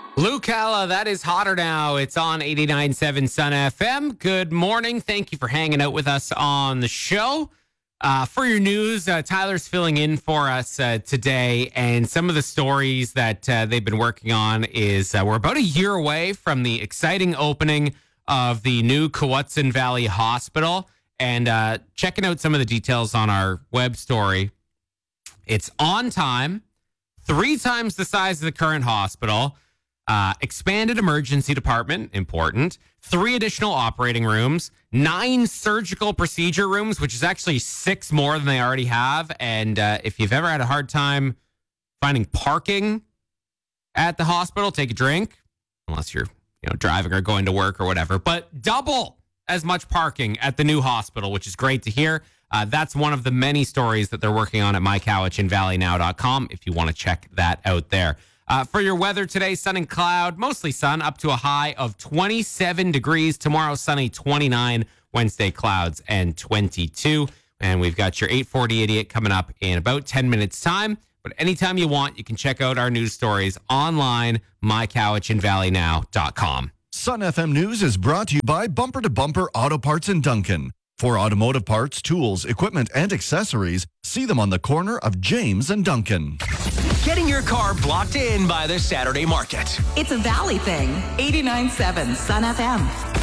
Luke Halla, that is hotter now. It's on 89.7 Sun FM. Good morning. Thank you for hanging out with us on the show. For your news, Tyler's filling in for us today. And some of the stories that they've been working on is we're about a year away from the exciting opening of the new Kewaskum Valley Hospital. And checking out some of the details on our web story. It's on time, 3 times the size of the current hospital. Expanded emergency department, important. 3 additional operating rooms, 9 surgical procedure rooms, which is actually 6 more than they already have. And if you've ever had a hard time finding parking at the hospital, take a drink, unless you're driving or going to work or whatever. But double as much parking at the new hospital, which is great to hear. That's one of the many stories that they're working on at mycowichandvalleynow.com if you want to check that out there. For your weather today, sun and cloud, mostly sun, up to a high of 27 degrees. Tomorrow, sunny, 29. Wednesday, clouds, and 22. And we've got your 840 Idiot coming up in about 10 minutes' time. But anytime you want, you can check out our news stories online, mycowichandvalleynow.com. Sun FM News is brought to you by Bumper to Bumper Auto Parts in Duncan. For automotive parts, tools, equipment, and accessories, see them on the corner of James and Duncan. Getting your car blocked in by the Saturday market. It's a Valley thing. 89.7 Sun FM.